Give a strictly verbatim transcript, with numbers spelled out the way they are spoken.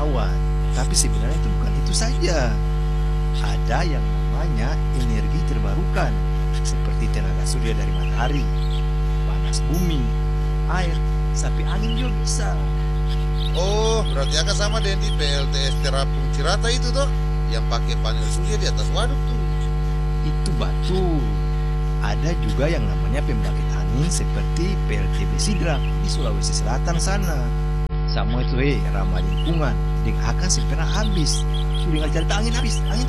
awan. Tapi sebenarnya itu bukan itu saja. Ada yang namanya energi terbarukan, seperti tenaga surya dari matahari, panas bumi, air, sampai angin juga bisa. Oh, berarti akan sama dengan di P L T S Terapung Cirata itu toh, yang pakai panel surya di atas waduk tuh. Itu betul. Ada juga yang namanya pembangkit angin seperti P L T B Sidrap di Sulawesi Selatan sana. Semua itu eh ramah lingkungan, dan akan segera habis. Sudah nggak cerita angin habis, angin